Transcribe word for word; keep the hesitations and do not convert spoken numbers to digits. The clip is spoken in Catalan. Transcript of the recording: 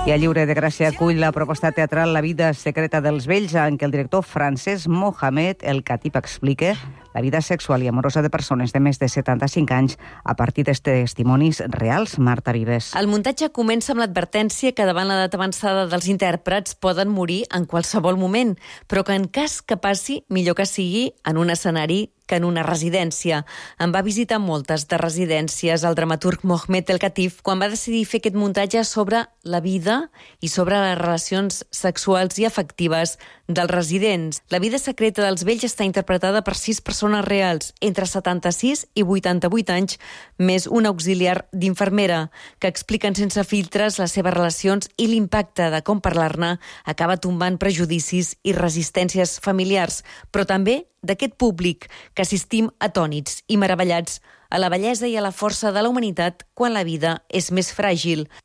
I a Lliure de Gràcia acull la proposta teatral La vida secreta dels vells, en què el director Francesc Mohamed El Khatib explica la vida sexual i amorosa de persones de més de setanta-cinc anys a partir dels testimonis reals. Marta Vives. El muntatge comença amb l'advertència que davant l'edat avançada dels intèrprets poden morir en qualsevol moment, però que en cas que passi, millor que sigui en un escenari que en una residència. En va visitar moltes de residències el dramaturg Mohamed El Khatib quan va decidir fer aquest muntatge sobre la vida i sobre les relacions sexuals i afectives dels residents. La vida secreta dels vells està interpretada per sis persones reals, entre setanta-sis i vuitanta-vuit anys, més un auxiliar d'infermera, que expliquen sense filtres les seves relacions i l'impacte de com parlar-ne acaba tombant prejudicis i resistències familiars, però també d'aquest públic que assistim atònits i meravellats a la bellesa i a la força de la humanitat quan la vida és més fràgil.